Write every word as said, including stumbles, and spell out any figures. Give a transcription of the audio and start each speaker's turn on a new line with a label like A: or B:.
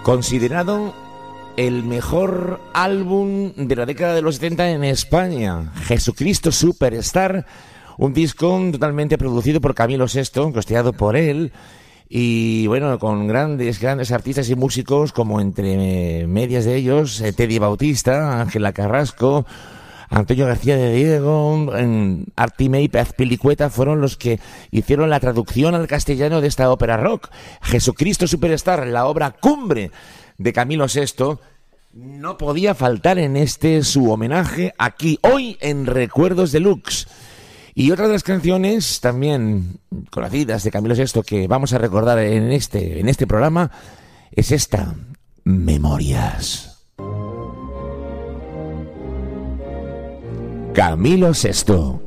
A: Considerado el mejor álbum de la década de los setenta en España, Jesucristo Superstar, un disco totalmente producido por Camilo Sesto, costeado por él, y bueno, con grandes, grandes artistas y músicos, como entre medias de ellos, Teddy Bautista, Ángela Carrasco, Antonio García de Diego, Artimé y Azpilicueta fueron los que hicieron la traducción al castellano de esta ópera rock. Jesucristo Superstar, la obra cumbre de Camilo Sesto, no podía faltar en este su homenaje aquí, hoy en Recuerdos Deluxe. Y otra de las canciones también conocidas de Camilo Sesto que vamos a recordar en este, en este programa es esta, Memorias. Camilo Sesto.